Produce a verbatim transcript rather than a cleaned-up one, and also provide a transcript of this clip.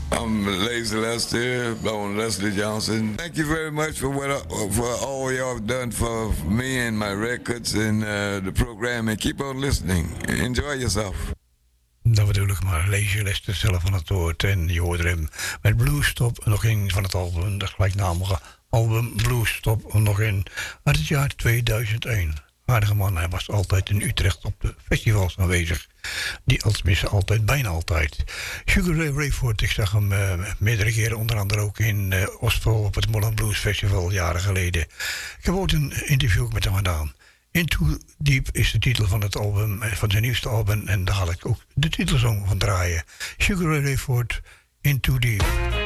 I'm Lazy Lester, Bone Leslie Johnson. Thank you very much for what uh, for all y'all have done for me and my records and uh, the program. And keep on listening. Enjoy yourself. Dat bedoel ik maar. Lazy Lester zelf van het woord. En je hoorde hem met Bluestop nog in van het album, dat gelijknamige album Bluestop nog in uit het jaar tweeduizend één. Aardige man, hij was altijd in Utrecht op de festivals aanwezig. Die tenminste altijd, bijna altijd. Sugar Ray Rayford, ik zag hem uh, meerdere keren, onder andere ook in uh, Oslo op het Modern Blues Festival jaren geleden. Ik heb ook een interview met hem gedaan. Into Deep is de titel van het album, van zijn nieuwste album. En daar ga ik ook de titelsong van draaien. Sugar Ray Rayford, Into Deep.